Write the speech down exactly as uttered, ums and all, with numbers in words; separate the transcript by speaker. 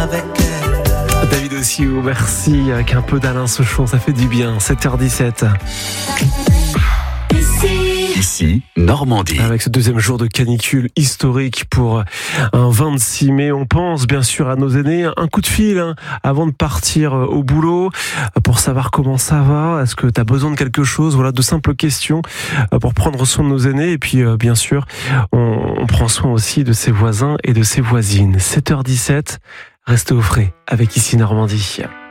Speaker 1: avec elle.
Speaker 2: David aussi, merci, avec un peu d'Alain Souchon, ça fait du bien. sept heures dix-sept.
Speaker 3: Ici, Normandie.
Speaker 2: Avec ce deuxième jour de canicule historique pour un vingt-six mai, on pense bien sûr à nos aînés. Un coup de fil hein, avant de partir au boulot pour savoir comment ça va. Est-ce que tu as besoin de quelque chose? Voilà, de simples questions pour prendre soin de nos aînés. Et puis bien sûr, on, on prend soin aussi de ses voisins et de ses voisines. sept heures dix-sept, restez au frais avec Ici Normandie.